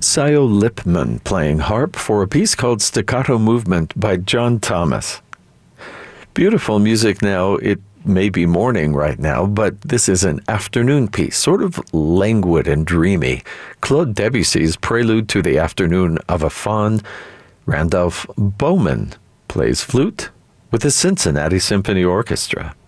Sayo Lipman playing harp for a piece called Staccato Movement by John Thomas. Beautiful music now. It may be morning right now, but this is an afternoon piece, sort of languid and dreamy. Claude Debussy's Prelude to the Afternoon of a Faun. Randolph Bowman plays flute with the Cincinnati Symphony Orchestra.